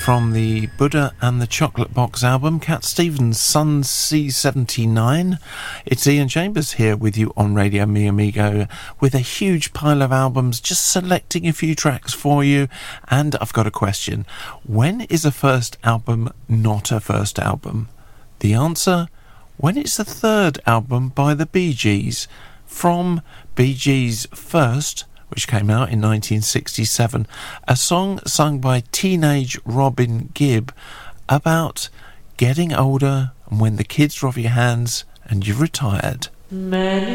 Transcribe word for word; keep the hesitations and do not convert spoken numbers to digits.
from the Buddha and the Chocolate Box album, Cat Stevens' Sun C seventy-nine. It's Ian Chambers here with you on Radio Mi Amigo with a huge pile of albums, just selecting a few tracks for you. And I've got a question. When is a first album not a first album? The answer, when it's the third album by the Bee Gees. From Bee Gees' First, which came out in nineteen sixty-seven, a song sung by teenage Robin Gibb about getting older and when the kids are off your hands and you've retired. Many